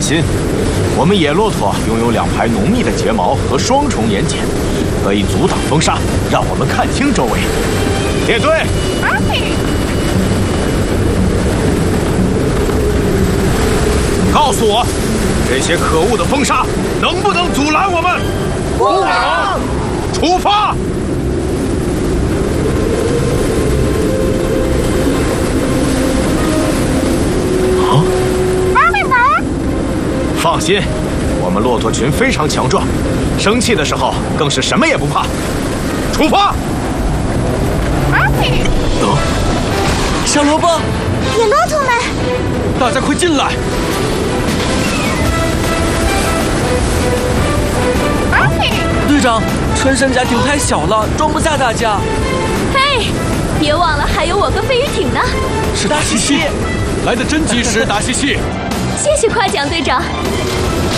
心，我们野骆驼拥有2排浓密的睫毛和双重眼睑，可以阻挡风沙，让我们看清周围。列队！告诉我，这些可恶的风沙能不能阻拦我们？ 不能！ 出发！放心，我们骆驼群非常强壮，生气的时候更是什么也不怕。出发！ 小萝卜， 野骆驼们， 大家快进来！队长，穿山甲顶太小了，装不下大家。 嘿，别忘了还有我跟飞鱼艇呢。 是达西西， 来得真及时，达西西。 谢谢夸奖，队长。